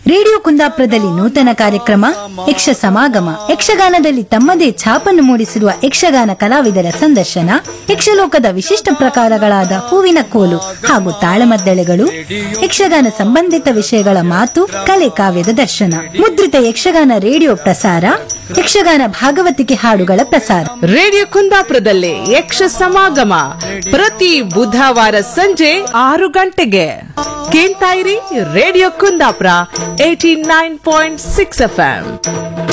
Radio ಕುಂದಾಪುರದಲ್ಲಿ ನೂತನ ಕಾರ್ಯಕ್ರಮ ಯಕ್ಷ ಸಮಾಗಮ ಯಕ್ಷಗಾನದಲ್ಲಿ ತಮ್ಮದೇ ಛಾಪನ್ನು ಮೂಡಿಸಿರುವ ಯಕ್ಷಗಾನ ಕಲಾವಿದರ ಸಂದರ್ಶನ, ಯಕ್ಷಲೋಕದ ವಿಶಿಷ್ಟ ಪ್ರಕಾರಗಳಾದ ಹೂವಿನ ಕೋಲು ಹಾಗೂ ತಾಳಮದ್ದಳೆಗಳು, ಯಕ್ಷಗಾನ ಸಂಬಂಧಿತ ವಿಷಯಗಳ ಮಾತು ಕಲೆ ಕಾವ್ಯದ ದರ್ಶನ ಮುದ್ರಿತ ಯಕ್ಷಗಾನ ರೇಡಿಯೋ ಪ್ರಸಾರ, ಯಕ್ಷಗಾನ ಭಾಗವತಿಕೆ ಹಾಡುಗಳ ಪ್ರಸಾರ. ರೇಡಿಯೋ ಕುಂದಾಪುರದಲ್ಲಿ ಯಕ್ಷ ಸಮಾಗಮ ಪ್ರತಿ ಬುಧವಾರ ಸಂಜೆ 6 ಗಂಟೆಗೆ. ಕೇಳ್ತಾ ಇರಿ ರೇಡಿಯೋ ಕುಂದಾಪುರ 89.6 FM.